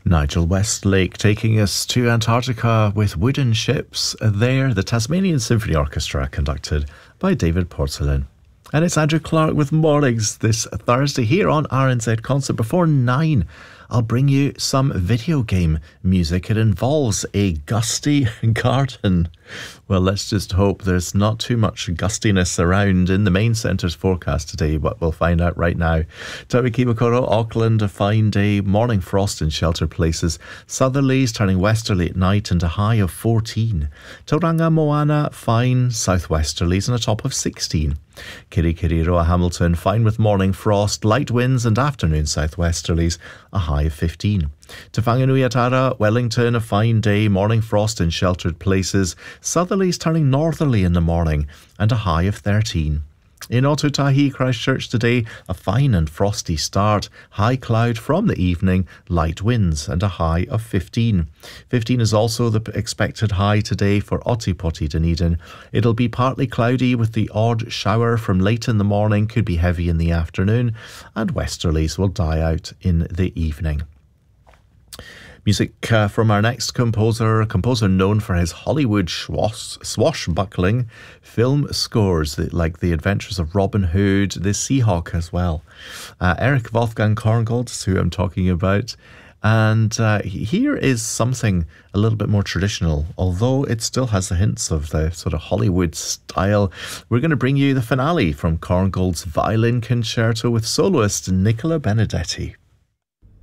Nigel Westlake taking us to Antarctica with wooden ships. There, the Tasmanian Symphony Orchestra, conducted by David Porcelain. And it's Andrew Clark with Mornings this Thursday here on RNZ Concert. Before 9, I'll bring you some video game music. It involves a gusty garden. Well, let's just hope there's not too much gustiness around in the main centre's forecast today, but we'll find out right now. Tawikibokoro, Auckland, a fine day. Morning frost in sheltered places. Southerlies turning westerly at night and a high of 14. Tauranga Moana, fine. Southwesterlies and a top of 16. Kirikiriroa, Hamilton, fine with morning frost. Light winds and afternoon southwesterlies, a high of 15. Te Whanganui-a-Tara, Wellington, a fine day. Morning frost in sheltered places. Southerlies turning northerly in the morning and a high of 13. In Otutahi, Christchurch today, a fine and frosty start. High cloud from the evening, light winds and a high of 15. 15 is also the expected high today for Otipoti, Dunedin. It'll be partly cloudy with the odd shower from late in the morning, could be heavy in the afternoon, and westerlies will die out in the evening. Music from our next composer, a composer known for his Hollywood swashbuckling film scores, like The Adventures of Robin Hood, The Seahawk as well. Eric Wolfgang Korngold is who I'm talking about. And here is something a little bit more traditional, although it still has the hints of the sort of Hollywood style. We're going to bring you the finale from Korngold's Violin Concerto with soloist Nicola Benedetti.